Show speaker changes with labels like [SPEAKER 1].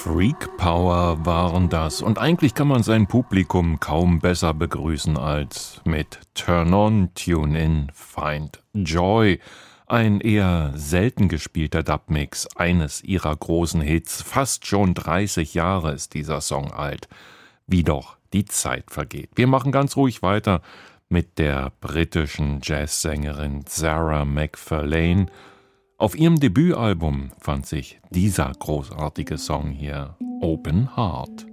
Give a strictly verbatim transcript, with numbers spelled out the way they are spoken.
[SPEAKER 1] Freak Power waren das. Und eigentlich kann man sein Publikum kaum besser begrüßen als mit Turn On, Tune In, Find Joy. Ein eher selten gespielter Dubmix eines ihrer großen Hits. Fast schon dreißig Jahre ist dieser Song alt. Wie doch die Zeit vergeht. Wir machen ganz ruhig weiter mit der britischen Jazzsängerin Sarah McFarlane. Auf ihrem Debütalbum fand sich dieser großartige Song hier, Open Heart.